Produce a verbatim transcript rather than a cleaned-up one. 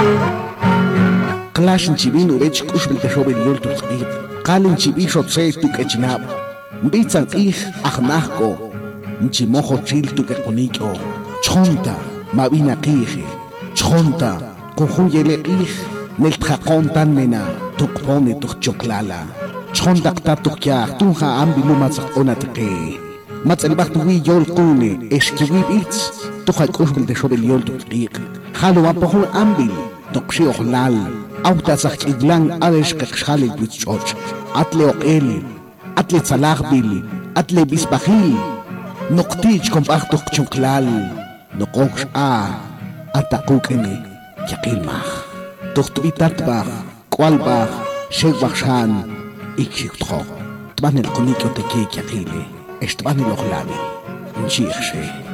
Clash chibin urech kushbel de shovel yolto tsqit. Qalin chibisho tse tu kechnab. Bitzan ih ahnahko. Nchimojo chil tu keponikyo. Chonta mabina qih. Chonta kujuyele ih. Nel tjakontan mena tukpone tukchoklala. Chonta ktatukya tunja ambilu matzak onatke. Matzelbach tuwi yol kune eskiwi bits. Tuja kushbel de shovel yolto tsqit. Halo apohol ambil. Tokshi ohlal. Autazak iglan adesh kakshali butchoch. Atle oqel. Atle tzalagbil. Atle bisbahil. Noktich kompachtok chuklal. Nokoksh a. Atakukene. Yakilmach. Tuktuitatbach. Kwalbach. Shegbakshan. Ikshutro. Tban el konikyo teke yakile. Estban el ohlali. Nchirshe.